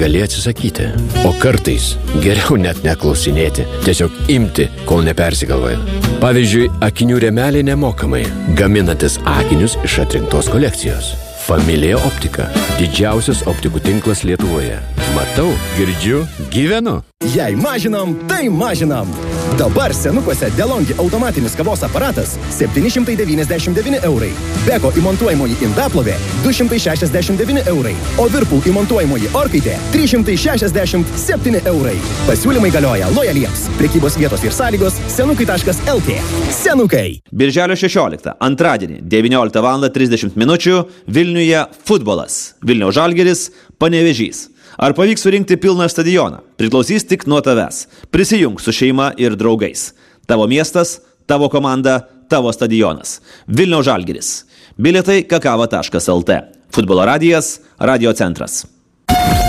gali atsisakyti. O kartais geriau net neklausinėti, tiesiog imti, kol nepersigalvoja. Pavyzdžiui, akinių rėmeliai nemokamai, gaminantis akinius iš atrinktos kolekcijos. Familija Optika. Didžiausias optikų tinklas Lietuvoje. Matau, girdžiu, gyvenu. Jei mažinam, tai mažinam. Dabar senukuose DeLonghi automatinis kavos aparatas 799 eurai. Beko įmontuojamoji indaplovė 269 eurai. O Whirlpool įmontuojamoji orkaitė 367 eurai. Pasiūlymai galioja lojaliems. Prekybos vietos ir sąlygos senukai.lt. Senukai. Birželio 16, antradienį, 19:30 min. Vilniuje futbolas. Vilniaus Žalgiris, Panevėžys. Ar pavyks surinkti pilną stadioną? Priklausys tik nuo tavęs. Prisijunk su šeima ir draugais. Tavo miestas, tavo komanda, tavo stadionas. Vilniaus Žalgiris. Bilietai kakava.lt. Futbolo radijas, Radio centras.